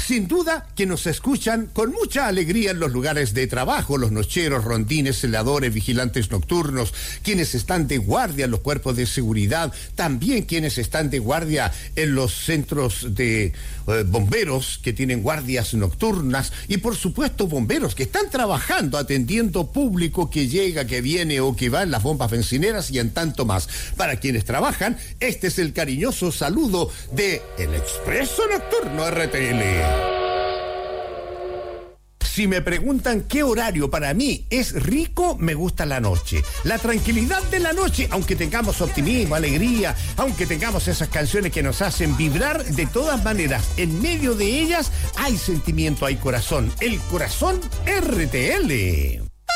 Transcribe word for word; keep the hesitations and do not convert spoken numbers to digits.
sin duda que nos escuchan con mucha alegría en los lugares de trabajo, los nocheros, rondines, celadores, vigilantes nocturnos, quienes están de guardia en los cuerpos de seguridad, también quienes están de guardia en los centros de eh, bomberos que tienen guardias nocturnas y por supuesto bomberos que están trabajando atendiendo público que llega, que viene o que va en las bombas bencineras y en tanto más. Para quienes trabajan, este es el cariñoso saludo de El Expreso Nocturno R T L. Si me preguntan qué horario para mí es rico, me gusta la noche. La tranquilidad de la noche, aunque tengamos optimismo, alegría, aunque tengamos esas canciones que nos hacen vibrar, de todas maneras, en medio de ellas hay sentimiento, hay corazón. El corazón R T L.